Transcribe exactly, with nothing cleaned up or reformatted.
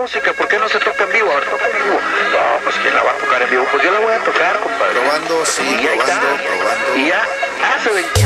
música, ¿por qué no se toca en vivo? A ver, toca en vivo. No, pues ¿quién la va a tocar en vivo? Pues yo la voy a tocar, compadre. Probando, sí, y probando, probando. Y ya hace veinte